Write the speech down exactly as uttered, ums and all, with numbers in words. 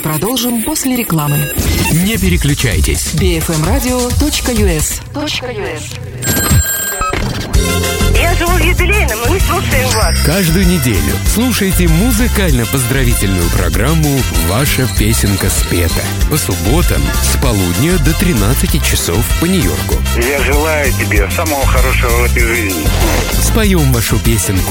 Продолжим после рекламы. Не переключайтесь. би эф эм радио точка ю эс. Я живу в юбилейном, мы слушаем вас. Каждую неделю слушайте музыкально-поздравительную программу «Ваша песенка спета» по субботам с полудня до тринадцати часов по Нью-Йорку. Я желаю тебе самого хорошего в этой жизни. Споем вашу песенку